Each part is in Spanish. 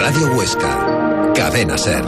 Radio Huesca, Cadena SER.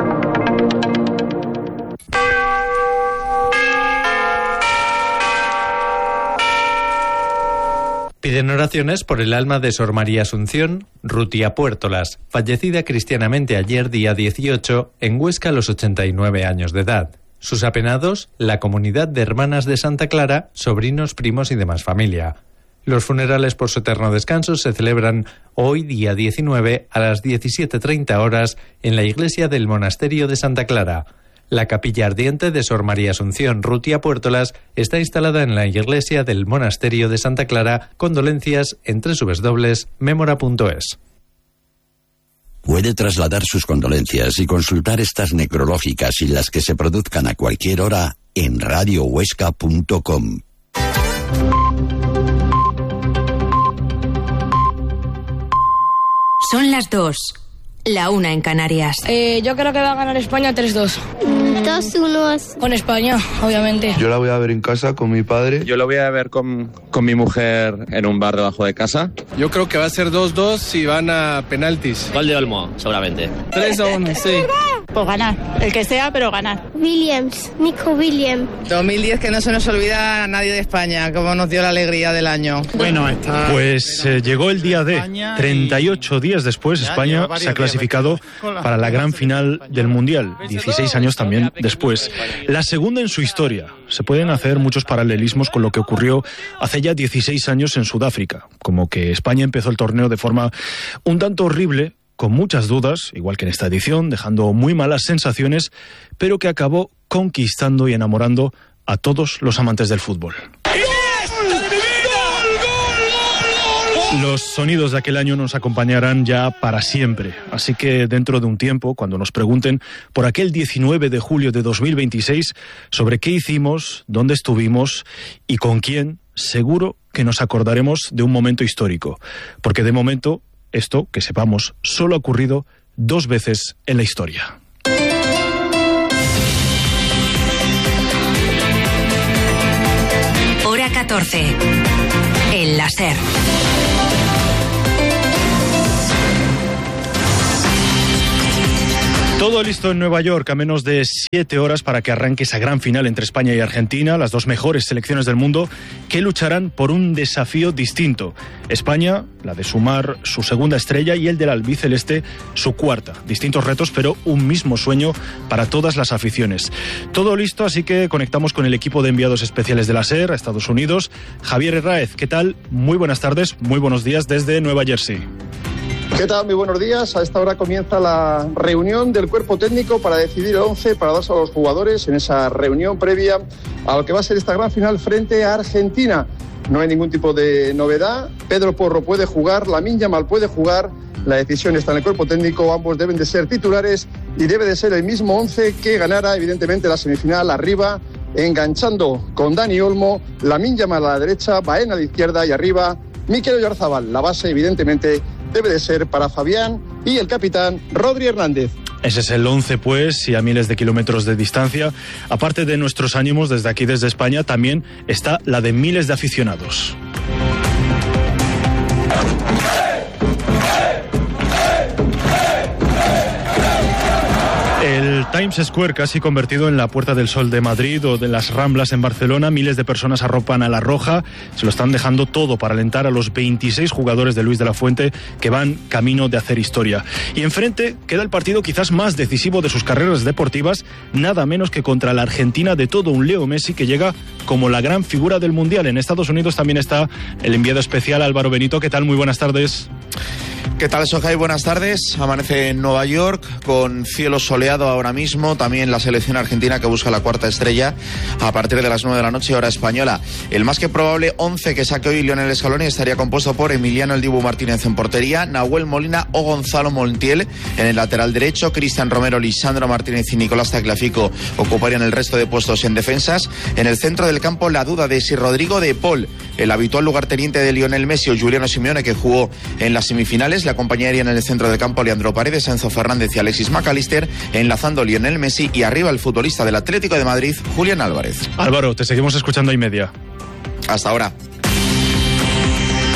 Piden oraciones por el alma de Sor María Asunción Rutia Puertolas, fallecida cristianamente ayer, día 18, en Huesca a los 89 años de edad. Sus apenados, la comunidad de Hermanas de Santa Clara, sobrinos, primos y demás familia. Los funerales por su eterno descanso se celebran hoy, día 19, a las 17:30 horas en la iglesia del Monasterio de Santa Clara. La capilla ardiente de Sor María Asunción Rutia Puertolas está instalada en la iglesia del Monasterio de Santa Clara. Condolencias en www.memora.es. Puede trasladar sus condolencias y consultar estas necrológicas y las que se produzcan a cualquier hora en radiohuesca.com. Son las 2, la 1 en Canarias. Yo creo que va a ganar España 3-2. 2-1. Con España, obviamente. Yo la voy a ver en casa con mi padre. Yo la voy a ver con mi mujer en un bar debajo de casa. Yo creo que va a ser 2-2 si van a penaltis. Gol de Olmo, seguramente. 3-1, sí. Pues ganar, el que sea, pero ganar. Nico Williams. 2010, que no se nos olvida a nadie de España, como nos dio la alegría del año. Bueno, pues llegó el día D. 38 días después, España se ha clasificado para la gran final del Mundial. 16 años también después. La segunda en su historia. Se pueden hacer muchos paralelismos con lo que ocurrió hace ya 16 años en Sudáfrica. Como que España empezó el torneo de forma un tanto horrible, con muchas dudas, igual que en esta edición, dejando muy malas sensaciones, pero que acabó conquistando y enamorando a todos los amantes del fútbol. Los sonidos de aquel año nos acompañarán ya para siempre, así que dentro de un tiempo, cuando nos pregunten por aquel 19 de julio de 2026, sobre qué hicimos, dónde estuvimos y con quién, seguro que nos acordaremos de un momento histórico, porque de momento esto, que sepamos, solo ha ocurrido 2 veces en la historia. Hora 14. El láser. Todo listo en Nueva York, a menos de 7 horas para que arranque esa gran final entre España y Argentina, las 2 mejores selecciones del mundo, que lucharán por un desafío distinto. España, la de sumar su segunda estrella, y el del albiceleste, su cuarta. Distintos retos, pero un mismo sueño para todas las aficiones. Todo listo, así que conectamos con el equipo de enviados especiales de la SER a Estados Unidos. Javier Herráez, ¿qué tal? Muy buenas tardes, muy buenos días desde Nueva Jersey. ¿Qué tal? Muy buenos días. A esta hora comienza la reunión del cuerpo técnico para decidir el 11 para darse a los jugadores en esa reunión previa a lo que va a ser esta gran final frente a Argentina. No hay ningún tipo de novedad. Pedro Porro puede jugar, Lamine Yamal puede jugar. La decisión está en el cuerpo técnico. Ambos deben de ser titulares y debe de ser el mismo 11 que ganara evidentemente la semifinal arriba, enganchando con Dani Olmo, Lamine Yamal a la derecha, Baena a la izquierda y arriba Mikel Oyarzabal. La base evidentemente debe de ser para Fabián y el capitán Rodri Hernández. Ese es el 11, pues, y a miles de kilómetros de distancia. Aparte de nuestros ánimos desde aquí, desde España, también está la de miles de aficionados. El Times Square, casi convertido en la Puerta del Sol de Madrid o de las Ramblas en Barcelona, miles de personas arropan a la roja, se lo están dejando todo para alentar a los 26 jugadores de Luis de la Fuente que van camino de hacer historia. Y enfrente queda el partido quizás más decisivo de sus carreras deportivas, nada menos que contra la Argentina de todo un Leo Messi, que llega como la gran figura del Mundial. En Estados Unidos también está el enviado especial Álvaro Benito. ¿Qué tal? Muy buenas tardes. ¿Qué tal, Sojai? Buenas tardes. Amanece en Nueva York con cielo soleado ahora mismo. También la selección argentina que busca la cuarta estrella a partir de las 9 de la noche, hora española. El más que probable 11 que saque hoy Lionel Scaloni estaría compuesto por Emiliano El Dibu Martínez en portería, Nahuel Molina o Gonzalo Montiel en el lateral derecho, Cristian Romero, Lisandro Martínez y Nicolás Tagliafico ocuparían el resto de puestos en defensas. En el centro del campo la duda de si Rodrigo de Paul, el habitual lugarteniente de Lionel Messi, o Giuliano Simeone, que jugó en las semifinales. Le acompañarían en el centro del campo Leandro Paredes, Enzo Fernández y Alexis McAllister, enlazando Lionel Messi, y arriba el futbolista del Atlético de Madrid, Julián Álvarez. Álvaro, te seguimos escuchando y media. Hasta ahora.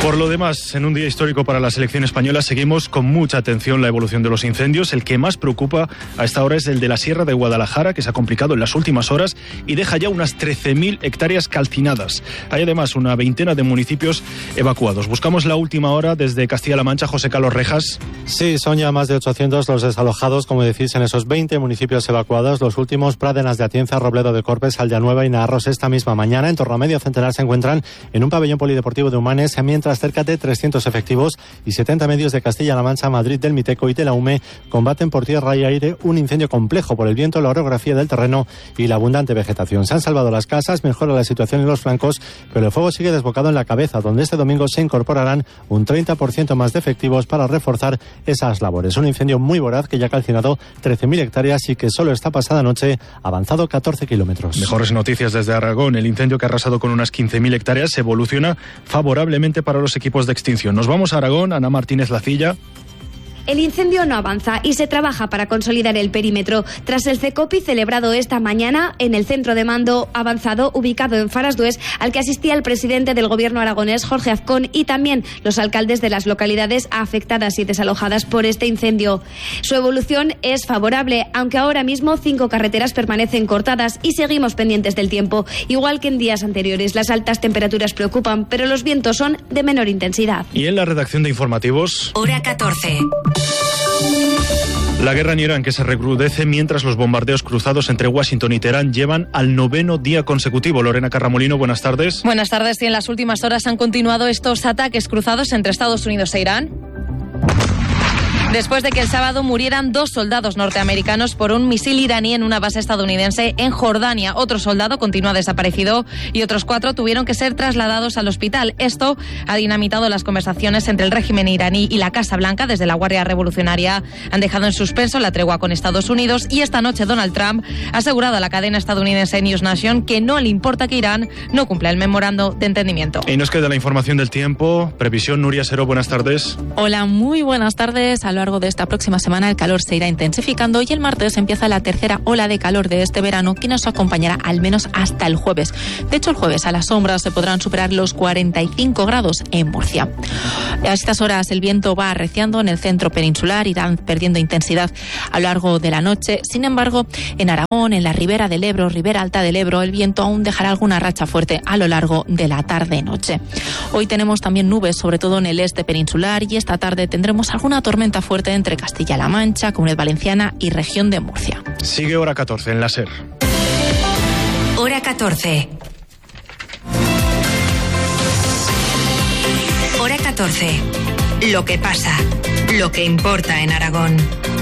Por lo demás, en un día histórico para la selección española, seguimos con mucha atención la evolución de los incendios. El que más preocupa a esta hora es el de la Sierra de Guadalajara, que se ha complicado en las últimas horas y deja ya unas 13.000 hectáreas calcinadas. Hay además una veintena de municipios evacuados. Buscamos la última hora desde Castilla-La Mancha. José Carlos Rejas. Sí, son ya más de 800 los desalojados, como decís, en esos 20 municipios evacuados. Los últimos, Pradenas de Atienza, Robledo de Corpes, Aldeanueva y Naarros, esta misma mañana. En torno a medio centenar se encuentran en un pabellón polideportivo de Humanes, mientras cerca de 300 efectivos y 70 medios de Castilla-La Mancha, Madrid, del Miteco y de la UME combaten por tierra y aire un incendio complejo por el viento, la orografía del terreno y la abundante vegetación. Se han salvado las casas, mejora la situación en los flancos, pero el fuego sigue desbocado en la cabeza, donde este domingo se incorporarán un 30% más de efectivos para reforzar esas labores. Un incendio muy voraz que ya ha calcinado 13.000 hectáreas y que solo esta pasada noche ha avanzado 14 kilómetros. Mejores noticias desde Aragón. El incendio, que ha arrasado con unas 15.000 hectáreas, evoluciona favorablemente para los equipos de extinción. Nos vamos a Aragón. Ana Martínez Lacilla. El incendio no avanza y se trabaja para consolidar el perímetro. Tras el CECOPI celebrado esta mañana en el centro de mando avanzado ubicado en Farasdués, al que asistía el presidente del gobierno aragonés, Jorge Azcón, y también los alcaldes de las localidades afectadas y desalojadas por este incendio. Su evolución es favorable, aunque ahora mismo 5 carreteras permanecen cortadas y seguimos pendientes del tiempo. Igual que en días anteriores, las altas temperaturas preocupan, pero los vientos son de menor intensidad. Y en la redacción de informativos... Hora 14. La guerra en Irán, que se recrudece mientras los bombardeos cruzados entre Washington y Teherán llevan al 9º día consecutivo. Lorena Carramolino, buenas tardes. Buenas tardes. Y en las últimas horas han continuado estos ataques cruzados entre Estados Unidos e Irán, después de que el sábado murieran 2 soldados norteamericanos por un misil iraní en una base estadounidense en Jordania. Otro soldado continúa desaparecido y otros 4 tuvieron que ser trasladados al hospital. Esto ha dinamitado las conversaciones entre el régimen iraní y la Casa Blanca. Desde la Guardia Revolucionaria han dejado en suspenso la tregua con Estados Unidos, y esta noche Donald Trump ha asegurado a la cadena estadounidense News Nation que no le importa que Irán no cumpla el memorando de entendimiento. Y nos queda la información del tiempo. Previsión, Nuria Seró, buenas tardes. Hola, muy buenas tardes. A lo largo de esta próxima semana el calor se irá intensificando y el martes empieza la tercera ola de calor de este verano, que nos acompañará al menos hasta el jueves. De hecho, el jueves a la sombra se podrán superar los 45 grados en Murcia. A estas horas el viento va arreciando en el centro peninsular, irán perdiendo intensidad a lo largo de la noche. Sin embargo, en Aragón, en la ribera del Ebro, ribera alta del Ebro, el viento aún dejará alguna racha fuerte a lo largo de la tarde-noche. Hoy tenemos también nubes, sobre todo en el este peninsular, y esta tarde tendremos alguna tormenta fuerte entre Castilla-La Mancha, Comunidad Valenciana y región de Murcia. Sigue Hora 14 en la SER. Hora 14. Hora 14. Lo que pasa, lo que importa en Aragón.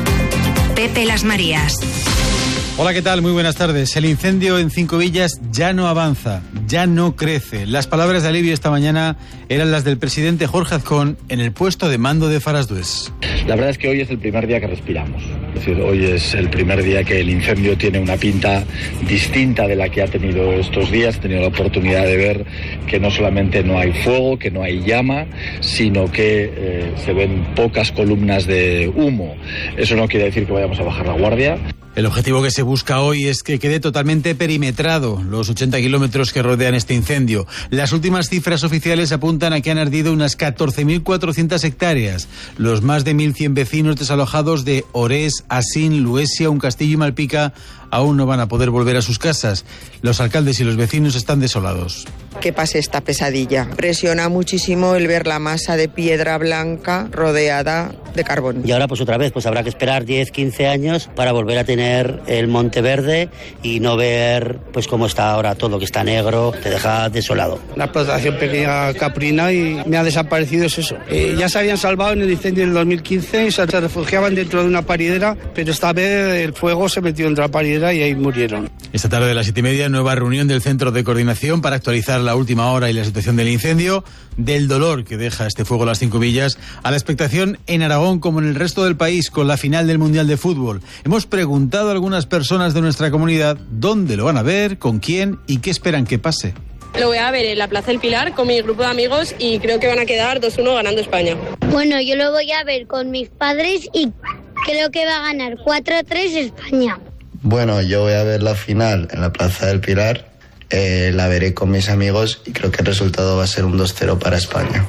Pepe Las Marías. Hola, ¿qué tal? Muy buenas tardes. El incendio en Cinco Villas ya no avanza, ya no crece. Las palabras de alivio esta mañana eran las del presidente Jorge Azcón en el puesto de mando de Farasdués. La verdad es que hoy es el primer día que respiramos. Es decir, hoy es el primer día que el incendio tiene una pinta distinta de la que ha tenido estos días. He tenido la oportunidad de ver que no solamente no hay fuego, que no hay llama, sino que se ven pocas columnas de humo. Eso no quiere decir que vayamos a bajar la guardia. El objetivo que se busca hoy es que quede totalmente perimetrado los 80 kilómetros que rodean este incendio. Las últimas cifras oficiales apuntan a que han ardido unas 14.400 hectáreas. Los más de 1.100 vecinos desalojados de Orés, Asín, Luesia, Uncastillo y Malpica aún no van a poder volver a sus casas. Los alcaldes y los vecinos están desolados. Que pase esta pesadilla. Presiona muchísimo el ver la masa de piedra blanca rodeada de carbón. Y ahora pues otra vez habrá que esperar 10, 15 años para volver a tener el monte verde y no ver pues cómo está ahora todo, que está negro, te deja desolado. La explotación pequeña caprina y me ha desaparecido eso. Ya se habían salvado en el incendio del 2015 y se refugiaban dentro de una paridera, pero esta vez el fuego se metió entre la paridera y ahí murieron. Esta tarde a las 7:30, nueva reunión del Centro de Coordinación para actualizar la última hora y la situación del incendio, del dolor que deja este fuego a las Cinco Villas, a la expectación en Aragón como en el resto del país con la final del Mundial de Fútbol. Hemos preguntado a algunas personas de nuestra comunidad dónde lo van a ver, con quién y qué esperan que pase. Lo voy a ver en la Plaza del Pilar con mi grupo de amigos y creo que van a quedar 2-1 ganando España. Bueno, yo lo voy a ver con mis padres y creo que va a ganar 4-3 España. Bueno, yo voy a ver la final en la Plaza del Pilar, la veré con mis amigos y creo que el resultado va a ser un 2-0 para España.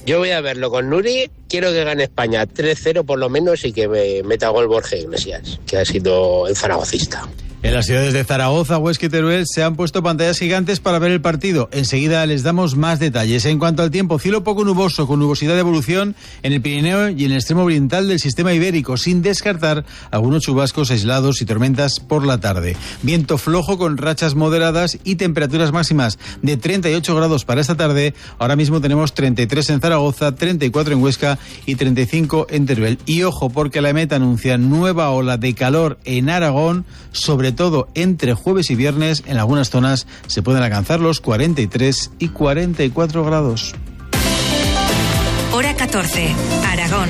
Yo voy a verlo con Nuri, quiero que gane España 3-0 por lo menos y que me meta gol Borja Iglesias, que ha sido el zaragocista. En las ciudades de Zaragoza, Huesca y Teruel se han puesto pantallas gigantes para ver el partido. Enseguida les damos más detalles. En cuanto al tiempo, cielo poco nuboso, con nubosidad de evolución en el Pirineo y en el extremo oriental del sistema ibérico, sin descartar algunos chubascos aislados y tormentas por la tarde. Viento flojo con rachas moderadas y temperaturas máximas de 38 grados para esta tarde. Ahora mismo tenemos 33 en Zaragoza, 34 en Huesca y 35 en Teruel. Y ojo, porque la EMET anuncia nueva ola de calor en Aragón, sobre todo entre jueves y viernes. En algunas zonas se pueden alcanzar los 43 y 44 grados. Hora 14, Aragón.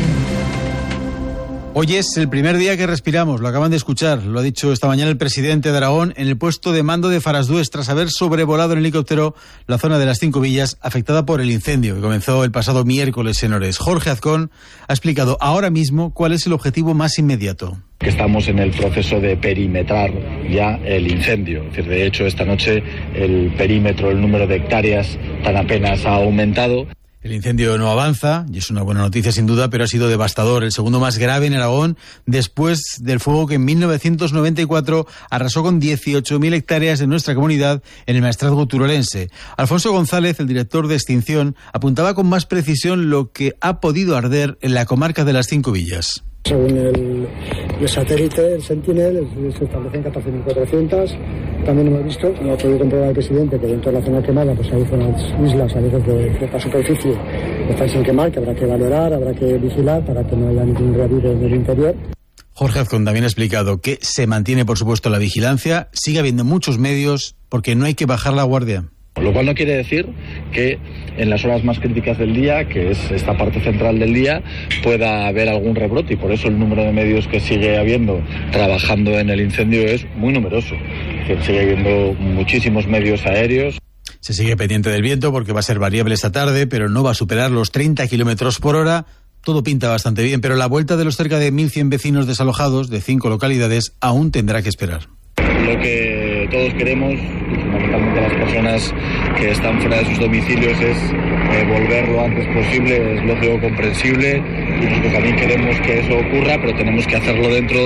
Hoy es el primer día que respiramos, lo acaban de escuchar, lo ha dicho esta mañana el presidente de Aragón en el puesto de mando de Farasdues tras haber sobrevolado en helicóptero la zona de las 5 Villas afectada por el incendio que comenzó el pasado miércoles en Ores. Jorge Azcón ha explicado ahora mismo cuál es el objetivo más inmediato. Estamos en el proceso de perimetrar ya el incendio. Es decir, de hecho, esta noche el perímetro, el número de hectáreas tan apenas ha aumentado. El incendio no avanza, y es una buena noticia sin duda, pero ha sido devastador, el segundo más grave en Aragón, después del fuego que en 1994 arrasó con 18.000 hectáreas de nuestra comunidad en el maestrazgo turolense. Alfonso González, el director de extinción, apuntaba con más precisión lo que ha podido arder en la comarca de las 5 Villas. Según el satélite, el Sentinel, se establecen 14.400. También hemos visto, como ha podido comprobar el presidente, que dentro de la zona quemada pues hay zonas, islas a veces de poca superficie que están sin quemar, que habrá que valorar, habrá que vigilar para que no haya ningún reavivo en el interior. Jorge Azcón también ha explicado que se mantiene, por supuesto, la vigilancia, sigue habiendo muchos medios porque no hay que bajar la guardia. Lo cual no quiere decir que en las horas más críticas del día, que es esta parte central del día, pueda haber algún rebrote, y por eso el número de medios que sigue habiendo trabajando en el incendio es muy numeroso. Que sigue habiendo muchísimos medios aéreos. Se sigue pendiente del viento porque va a ser variable esta tarde, pero no va a superar los 30 kilómetros por hora. Todo pinta bastante bien, pero la vuelta de los cerca de 1.100 vecinos desalojados de 5 localidades aún tendrá que esperar. Lo que todos queremos, fundamentalmente las personas que están fuera de sus domicilios, es volver lo antes posible, es lógico, comprensible, y nosotros también queremos que eso ocurra, pero tenemos que hacerlo dentro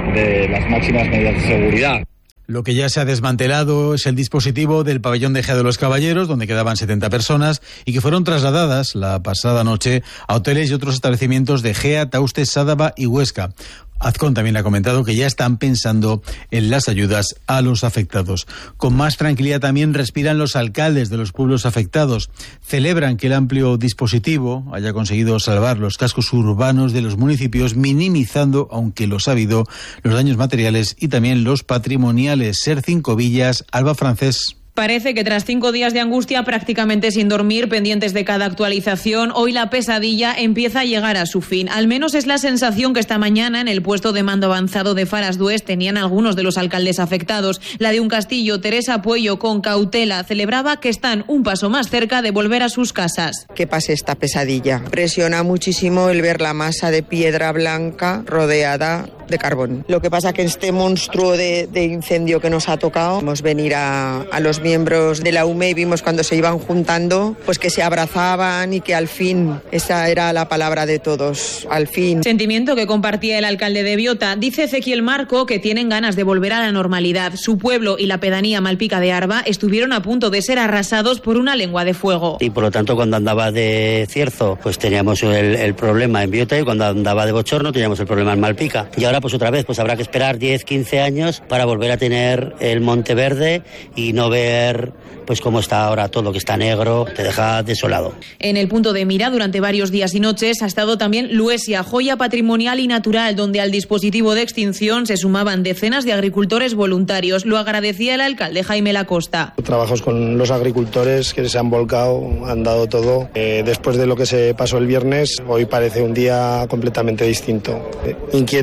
de las máximas medidas de seguridad. Lo que ya se ha desmantelado es el dispositivo del pabellón de Gea de los Caballeros, donde quedaban 70 personas y que fueron trasladadas la pasada noche a hoteles y otros establecimientos de Gea, Tauste, Sádaba y Huesca. Azcón también ha comentado que ya están pensando en las ayudas a los afectados. Con más tranquilidad también respiran los alcaldes de los pueblos afectados. Celebran que el amplio dispositivo haya conseguido salvar los cascos urbanos de los municipios, minimizando, aunque los ha habido, los daños materiales y también los patrimoniales. Ser 5 Villas, Alba Francés. Parece que tras 5 días de angustia, prácticamente sin dormir, pendientes de cada actualización, hoy la pesadilla empieza a llegar a su fin. Al menos es la sensación que esta mañana en el puesto de mando avanzado de Farasdues tenían algunos de los alcaldes afectados. La de Uncastillo, Teresa Puello, con cautela, celebraba que están un paso más cerca de volver a sus casas. Que pase esta pesadilla. Presiona muchísimo el ver la masa de piedra blanca rodeada de carbón. Lo que pasa que este monstruo de incendio que nos ha tocado, vamos a venir a los miembros de la UME y vimos cuando se iban juntando, pues que se abrazaban y que al fin, esa era la palabra de todos, al fin. Sentimiento que compartía el alcalde de Biota. Dice Ezequiel Marco que tienen ganas de volver a la normalidad. Su pueblo y la pedanía Malpica de Arba estuvieron a punto de ser arrasados por una lengua de fuego. Y por lo tanto, cuando andaba de Cierzo, pues teníamos el problema en Biota, y cuando andaba de Bochorno teníamos el problema en Malpica. Y ahora pues otra vez, pues habrá que esperar 10-15 años para volver a tener el Monte Verde y no ver pues cómo está ahora todo, que está negro, te deja desolado. En el punto de mira durante varios días y noches ha estado también Luesia, joya patrimonial y natural, donde al dispositivo de extinción se sumaban decenas de agricultores voluntarios. Lo agradecía el alcalde Jaime Lacosta. Trabajos con los agricultores que se han volcado, han dado todo. Después de lo que se pasó el viernes, hoy parece un día completamente distinto. Inquietos, como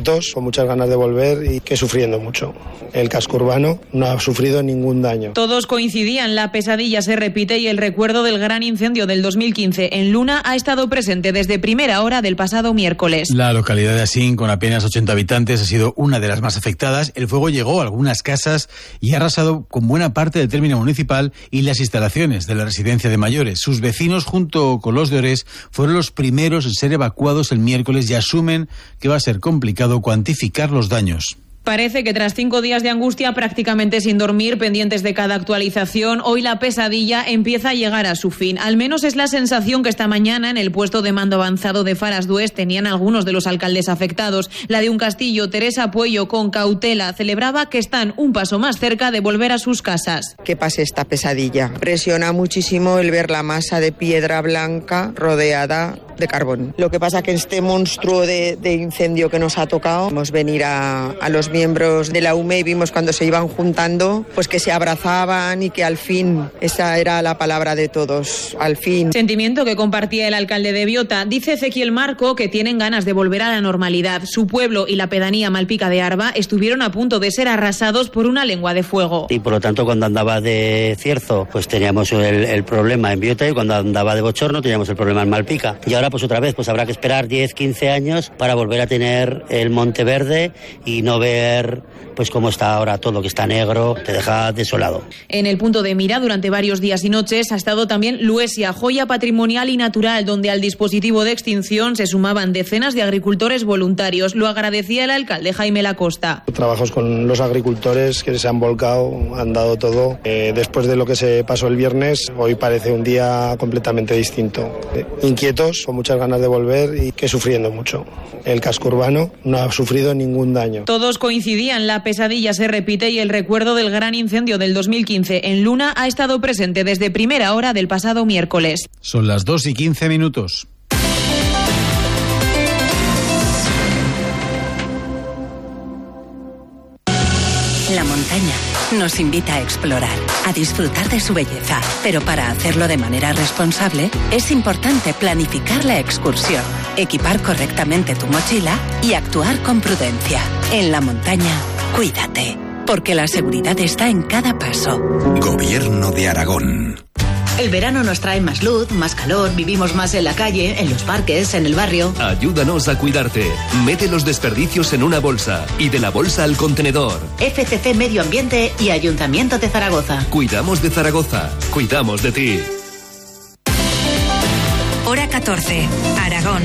muchas ganas de volver y que sufriendo mucho. El casco urbano no ha sufrido ningún daño. Todos coincidían, la pesadilla se repite y el recuerdo del gran incendio del 2015 en Luna ha estado presente desde primera hora del pasado miércoles. La localidad de Asín, con apenas 80 habitantes, ha sido una de las más afectadas. El fuego llegó a algunas casas y ha arrasado con buena parte del término municipal y las instalaciones de la residencia de mayores. Sus vecinos, junto con los de Ores, fueron los primeros en ser evacuados el miércoles y asumen que va a ser complicado cuantificar los daños. Parece que tras 5 días de angustia, prácticamente sin dormir, pendientes de cada actualización, hoy la pesadilla empieza a llegar a su fin. Al menos es la sensación que esta mañana en el puesto de mando avanzado de Faras Dués tenían algunos de los alcaldes afectados. La de un Castillo, Teresa Puello, con cautela, celebraba que están un paso más cerca de volver a sus casas. Que pase esta pesadilla. Presiona muchísimo el ver la masa de piedra blanca rodeada de carbón. Lo que pasa que este monstruo de incendio que nos ha tocado, vamos a venir a los miembros de la UME y vimos cuando se iban juntando, pues que se abrazaban y que al fin, esa era la palabra de todos, al fin. Sentimiento que compartía el alcalde de Biota. Dice Ezequiel Marco que tienen ganas de volver a la normalidad. Su pueblo y la pedanía Malpica de Arba estuvieron a punto de ser arrasados por una lengua de fuego. Y por lo tanto, cuando andaba de Cierzo, pues teníamos el problema en Biota, y cuando andaba de Bochorno teníamos el problema en Malpica. Y ahora pues otra vez pues habrá que esperar 10, 15 años para volver a tener el Monte Verde y no ver pues cómo está ahora todo, que está negro, te deja desolado. En el punto de mira durante varios días y noches ha estado también Luesia, joya patrimonial y natural, donde al dispositivo de extinción se sumaban decenas de agricultores voluntarios. Lo agradecía el alcalde Jaime Lacosta. Trabajos con los agricultores que se han volcado, han dado todo. Después de lo que se pasó el viernes, hoy parece un día completamente distinto. Inquietos, con muchas ganas de volver y que sufriendo mucho. El casco urbano no ha sufrido ningún daño. Todos coincidían, la pesadilla se repite y el recuerdo del gran incendio del 2015 en Luna ha estado presente desde primera hora del pasado miércoles. Son las 2:15. La montaña nos invita a explorar, a disfrutar de su belleza, pero para hacerlo de manera responsable es importante planificar la excursión, equipar correctamente tu mochila y actuar con prudencia. En la montaña, cuídate, porque la seguridad está en cada paso. Gobierno de Aragón. El verano nos trae más luz, más calor, vivimos más en la calle, en los parques, en el barrio. Ayúdanos a cuidarte. Mete los desperdicios en una bolsa y de la bolsa al contenedor. FCC Medio Ambiente y Ayuntamiento de Zaragoza. Cuidamos de Zaragoza. Cuidamos de ti. Hora 14. Aragón.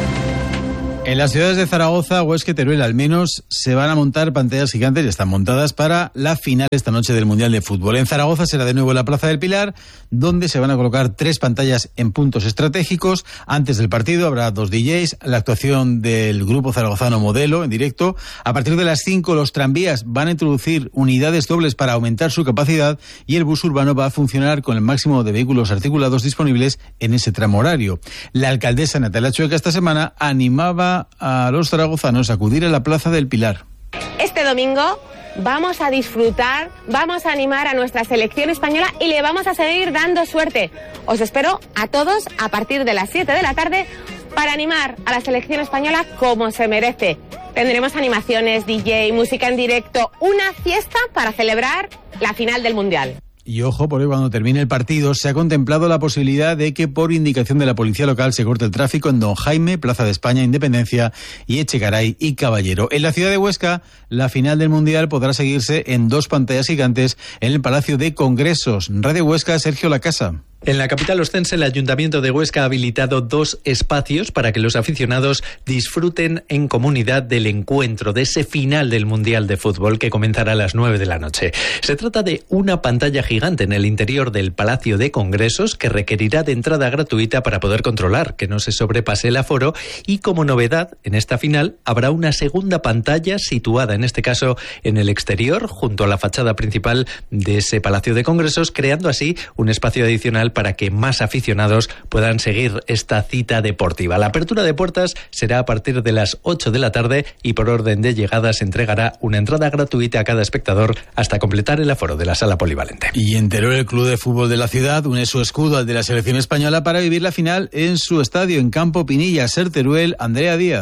En las ciudades de Zaragoza, Huesca y Teruel al menos se van a montar pantallas gigantes, ya están montadas para la final esta noche del Mundial de Fútbol. En Zaragoza será de nuevo la Plaza del Pilar, donde se van a colocar 3 pantallas en puntos estratégicos. Antes del partido habrá 2 DJs, la actuación del grupo zaragozano Modelo en directo. A partir de las 5 los tranvías van a introducir unidades dobles para aumentar su capacidad y el bus urbano va a funcionar con el máximo de vehículos articulados disponibles en ese tramo horario. La alcaldesa Natalia Chueca esta semana animaba a los zaragozanos a acudir a la Plaza del Pilar. Este domingo vamos a disfrutar, vamos a animar a nuestra selección española y le vamos a seguir dando suerte. Os espero a todos a partir de las 7 de la tarde para animar a la selección española como se merece. Tendremos animaciones, DJ, música en directo, una fiesta para celebrar la final del Mundial. Y ojo, porque cuando termine el partido se ha contemplado la posibilidad de que por indicación de la policía local se corte el tráfico en Don Jaime, Plaza de España, Independencia y Echegaray y Caballero. En la ciudad de Huesca, la final del Mundial podrá seguirse en 2 pantallas gigantes en el Palacio de Congresos. Radio Huesca, Sergio Lacasa. En la capital ostense, el Ayuntamiento de Huesca ha habilitado 2 espacios para que los aficionados disfruten en comunidad del encuentro, de ese final del Mundial de Fútbol que comenzará a las 9 de la noche. Se trata de una pantalla gigante en el interior del Palacio de Congresos que requerirá de entrada gratuita para poder controlar que no se sobrepase el aforo, y como novedad, en esta final habrá una segunda pantalla situada en este caso en el exterior, junto a la fachada principal de ese Palacio de Congresos, creando así un espacio adicional para que más aficionados puedan seguir esta cita deportiva. La apertura de puertas será a partir de las 8 de la tarde y por orden de llegada se entregará una entrada gratuita a cada espectador hasta completar el aforo de la sala polivalente. Y en Teruel, el club de fútbol de la ciudad une su escudo al de la selección española para vivir la final en su estadio en Campo Pinilla. Ser Teruel, Andrea Díaz.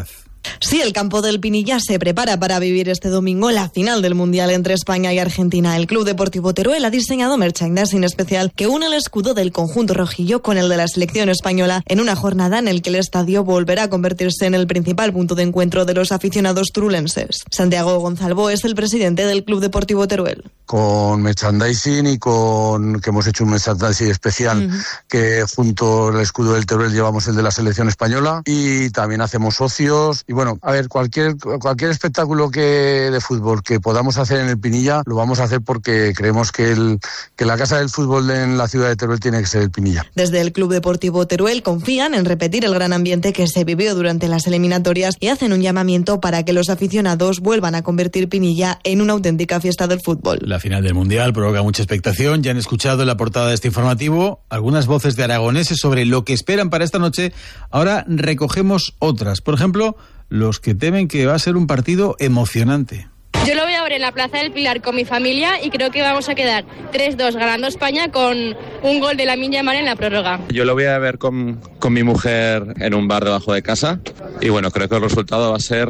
Sí, el campo del Pinilla se prepara para vivir este domingo la final del Mundial entre España y Argentina. El Club Deportivo Teruel ha diseñado merchandising especial que une el escudo del conjunto rojillo con el de la selección española en una jornada en la que el estadio volverá a convertirse en el principal punto de encuentro de los aficionados turulenses. Santiago Gonzalvo es el presidente del Club Deportivo Teruel. Con merchandising y con que hemos hecho un merchandising especial que junto al escudo del Teruel llevamos el de la selección española y también hacemos socios y bueno, a ver, cualquier espectáculo de fútbol que podamos hacer en el Pinilla lo vamos a hacer porque creemos que la casa del fútbol en la ciudad de Teruel tiene que ser el Pinilla. Desde el Club Deportivo Teruel confían en repetir el gran ambiente que se vivió durante las eliminatorias y hacen un llamamiento para que los aficionados vuelvan a convertir Pinilla en una auténtica fiesta del fútbol. La final del Mundial provoca mucha expectación. Ya han escuchado en la portada de este informativo algunas voces de aragoneses sobre lo que esperan para esta noche. Ahora recogemos otras. Por ejemplo, los que temen que va a ser un partido emocionante. Yo lo voy a ver en la Plaza del Pilar con mi familia y creo que vamos a quedar 3-2 ganando España con un gol de Lamine Yamal en la prórroga. Yo lo voy a ver con mi mujer en un bar debajo de casa y bueno, creo que el resultado va a ser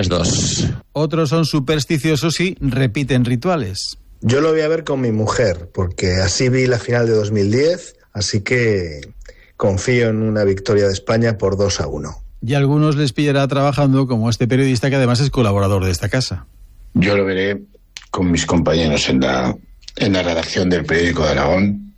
3-2. Otros son supersticiosos y repiten rituales. Yo lo voy a ver con mi mujer porque así vi la final de 2010, así que confío en una victoria de España por 2-1. Y a algunos les pillará trabajando como este periodista que además es colaborador de esta casa. Yo lo veré con mis compañeros en la redacción del periódico de Aragón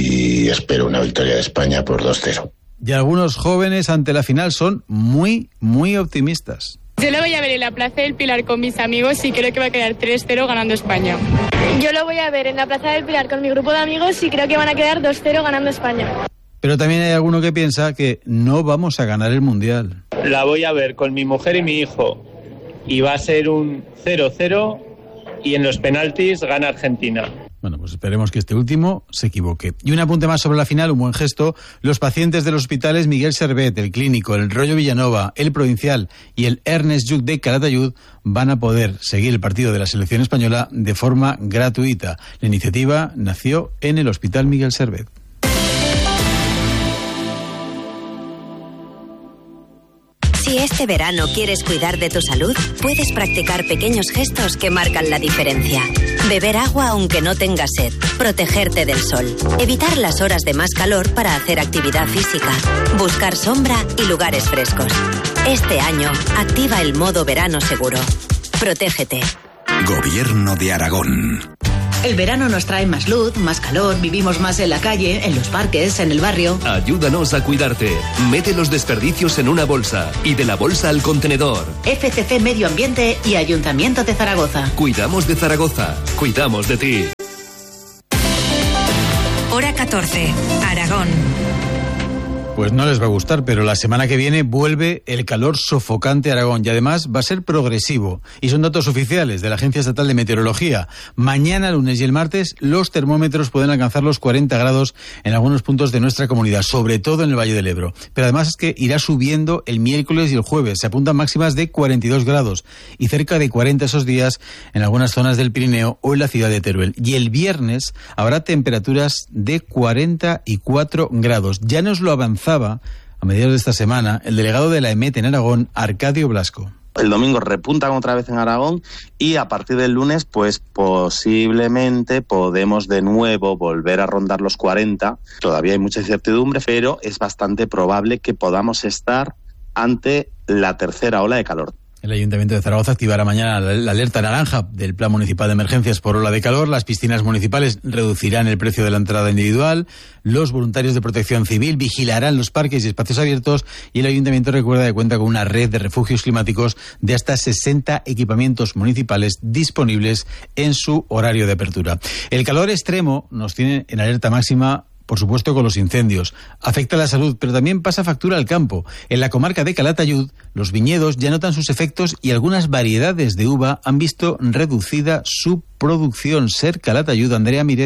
y espero una victoria de España por 2-0. Y algunos jóvenes ante la final son muy, muy optimistas. Yo lo voy a ver en la Plaza del Pilar con mis amigos y creo que va a quedar 3-0 ganando España. Yo lo voy a ver en la Plaza del Pilar con mi grupo de amigos y creo que van a quedar 2-0 ganando España. Pero también hay alguno que piensa que no vamos a ganar el Mundial. La voy a ver con mi mujer y mi hijo y va a ser un 0-0 y en los penaltis gana Argentina. Bueno, pues esperemos que este último se equivoque. Y un apunte más sobre la final, un buen gesto. Los pacientes de los hospitales Miguel Servet, el Clínico, el Rollo Villanova, el Provincial y el Ernest Lluch de Calatayud van a poder seguir el partido de la selección española de forma gratuita. La iniciativa nació en el Hospital Miguel Servet. Si este verano quieres cuidar de tu salud, puedes practicar pequeños gestos que marcan la diferencia. Beber agua aunque no tengas sed, protegerte del sol, evitar las horas de más calor para hacer actividad física, buscar sombra y lugares frescos. Este año, activa el modo verano seguro. Protégete. Gobierno de Aragón. El verano nos trae más luz, más calor, vivimos más en la calle, en los parques, en el barrio. Ayúdanos a cuidarte. Mete los desperdicios en una bolsa y de la bolsa al contenedor. FCC Medio Ambiente y Ayuntamiento de Zaragoza. Cuidamos de Zaragoza. Cuidamos de ti. Hora 14. Aragón. Pues no les va a gustar, pero la semana que viene vuelve el calor sofocante a Aragón y además va a ser progresivo. Y son datos oficiales de la Agencia Estatal de Meteorología. Mañana, lunes y el martes, los termómetros pueden alcanzar los 40 grados en algunos puntos de nuestra comunidad, sobre todo en el Valle del Ebro. Pero además es que irá subiendo el miércoles y el jueves. Se apuntan máximas de 42 grados y cerca de 40 esos días en algunas zonas del Pirineo o en la ciudad de Teruel. Y el viernes habrá temperaturas de 44 grados. Ya nos lo avanzaba a mediados de esta semana el delegado de la EMET en Aragón, Arcadio Blasco. El domingo repuntan otra vez en Aragón y a partir del lunes pues posiblemente podemos de nuevo volver a rondar los 40. Todavía hay mucha incertidumbre, pero es bastante probable que podamos estar ante la tercera ola de calor. El Ayuntamiento de Zaragoza activará mañana la alerta naranja del Plan Municipal de Emergencias por ola de calor. Las piscinas municipales reducirán el precio de la entrada individual. Los voluntarios de protección civil vigilarán los parques y espacios abiertos. Y el Ayuntamiento recuerda que cuenta con una red de refugios climáticos de hasta 60 equipamientos municipales disponibles en su horario de apertura. El calor extremo nos tiene en alerta máxima, por supuesto, con los incendios. Afecta a la salud, pero también pasa factura al campo. En la comarca de Calatayud, los viñedos ya notan sus efectos y algunas variedades de uva han visto reducida su producción. Ser Calatayud, Andrea Miret.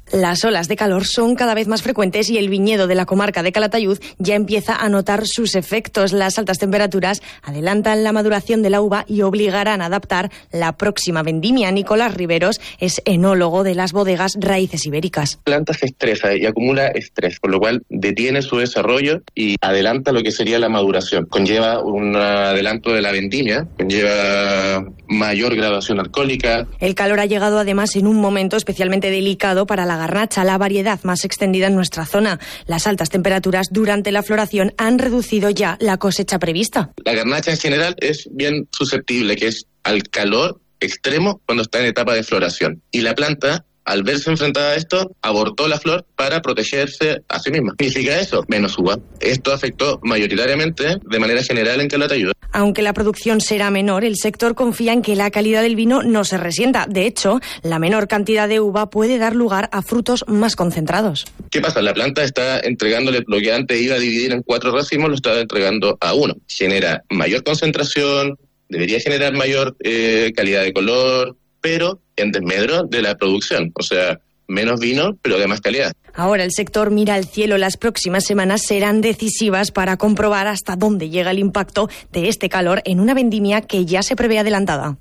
Las olas de calor son cada vez más frecuentes y el viñedo de la comarca de Calatayud ya empieza a notar sus efectos. Las altas temperaturas adelantan la maduración de la uva y obligarán a adaptar la próxima vendimia. Nicolás Riveros es enólogo de las bodegas Raíces Ibéricas. La planta se estresa y acumula estrés, por lo cual detiene su desarrollo y adelanta lo que sería la maduración. Conlleva un adelanto de la vendimia, conlleva mayor graduación alcohólica. El calor ha llegado además en un momento especialmente delicado para la garnacha, la variedad más extendida en nuestra zona. Las altas temperaturas durante la floración han reducido ya la cosecha prevista. La garnacha en general es bien susceptible, que es al calor extremo cuando está en etapa de floración. Y la planta, al verse enfrentada a esto, abortó la flor para protegerse a sí misma. ¿Qué significa eso? Menos uva. Esto afectó mayoritariamente, de manera general, en Calatayud. Aunque la producción será menor, el sector confía en que la calidad del vino no se resienta. De hecho, la menor cantidad de uva puede dar lugar a frutos más concentrados. ¿Qué pasa? La planta está entregándole lo que antes iba a dividir en 4 racimos, lo está entregando a 1. Genera mayor concentración, debería generar mayor calidad de color, pero en desmedro de la producción, o sea, menos vino, pero de más calidad. Ahora el sector mira al cielo. Las próximas semanas serán decisivas para comprobar hasta dónde llega el impacto de este calor en una vendimia que ya se prevé adelantada.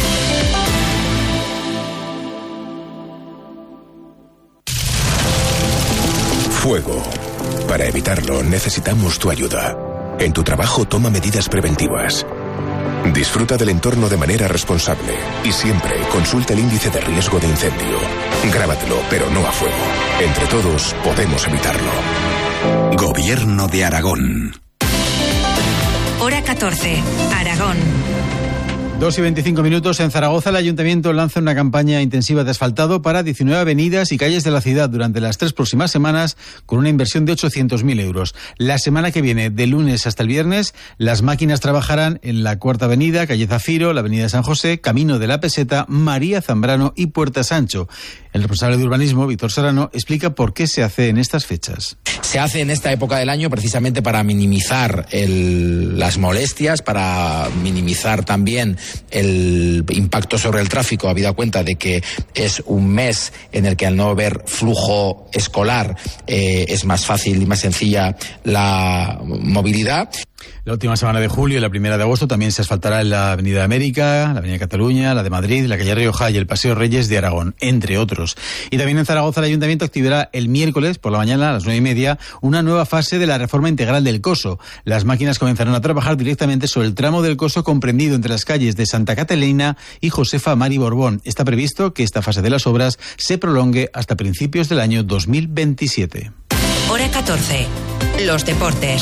Fuego. Para evitarlo necesitamos tu ayuda. En tu trabajo toma medidas preventivas. Disfruta del entorno de manera responsable y siempre consulta el índice de riesgo de incendio. Grábatelo, pero no a fuego. Entre todos podemos evitarlo. Gobierno de Aragón. Hora 14, Aragón. 2:25 en Zaragoza, el Ayuntamiento lanza una campaña intensiva de asfaltado para 19 avenidas y calles de la ciudad durante las 3 próximas semanas con una inversión de 800.000 euros. La semana que viene, de lunes hasta el viernes, las máquinas trabajarán en la Cuarta Avenida, calle Zafiro, la Avenida de San José, Camino de la Peseta, María Zambrano y Puerta Sancho. El responsable de urbanismo, Víctor Serrano, explica por qué se hace en estas fechas. Se hace en esta época del año precisamente para minimizar las molestias, para minimizar también el impacto sobre el tráfico, habida cuenta de que es un mes en el que al no haber flujo escolar es más fácil y más sencilla la movilidad. La última semana de julio y la primera de agosto también se asfaltará en la Avenida de América, la Avenida de Cataluña, la de Madrid, la calle Rioja y el Paseo Reyes de Aragón, entre otros. Y también en Zaragoza el Ayuntamiento activará el miércoles por la mañana a las 9:30 una nueva fase de la reforma integral del Coso. Las máquinas comenzarán a trabajar directamente sobre el tramo del Coso comprendido entre las calles de Santa Catalina y Josefa Mari Borbón. Está previsto que esta fase de las obras se prolongue hasta principios del año 2027. Hora 14, los deportes.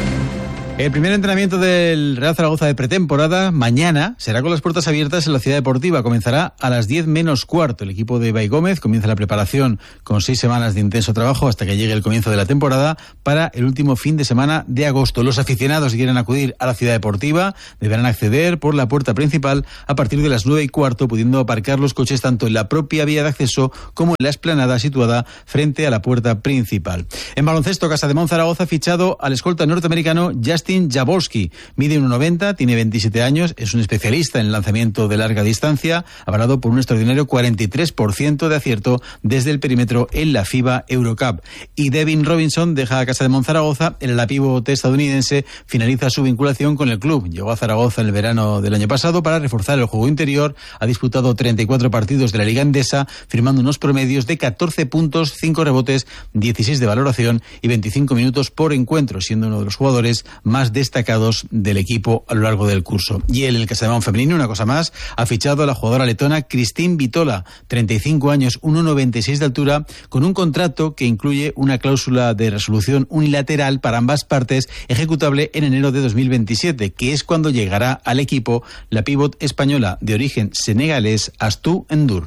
El primer entrenamiento del Real Zaragoza de pretemporada mañana será con las puertas abiertas en la Ciudad Deportiva. Comenzará a las 10 menos cuarto. El equipo de Ibai Gómez comienza la preparación con 6 semanas de intenso trabajo hasta que llegue el comienzo de la temporada para el último fin de semana de agosto. Los aficionados que quieran acudir a la Ciudad Deportiva deberán acceder por la puerta principal a partir de las 9:15, pudiendo aparcar los coches tanto en la propia vía de acceso como en la explanada situada frente a la puerta principal. En baloncesto, Casademón Zaragoza ha fichado al escolta norteamericano Justin Jaworski. Mide 1,90, tiene 27 años, es un especialista en lanzamiento de larga distancia, avalado por un extraordinario 43% de acierto desde el perímetro en la FIBA Eurocup. Y Devin Robinson deja a Casademón Zaragoza. El ala pivote estadounidense finaliza su vinculación con el club. Llegó a Zaragoza en el verano del año pasado para reforzar el juego interior. Ha disputado 34 partidos de la Liga Endesa, firmando unos promedios de 14 puntos, 5 rebotes, 16 de valoración y 25 minutos por encuentro, siendo uno de los jugadores más destacados del equipo a lo largo del curso. Y el Casademón femenino, una cosa más, ha fichado a la jugadora letona Christine Vitola, 35 años, 1,96 de altura, con un contrato que incluye una cláusula de resolución unilateral para ambas partes, ejecutable en enero de 2027, que es cuando llegará al equipo la pívot española de origen senegalés Astou Ndour.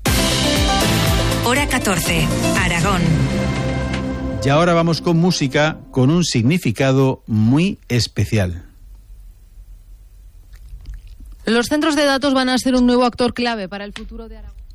Hora 14, Aragón. Y ahora vamos con música con un significado muy especial. Los centros de datos van a ser un nuevo actor clave para el futuro de Aragón.